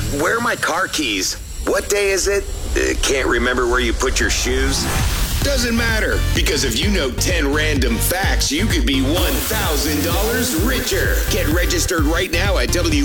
where are my car keys? What day is it? Can't remember where you put your shoes? Doesn't matter, because if you know 10 random facts, you could be $1,000 richer. Get registered right now at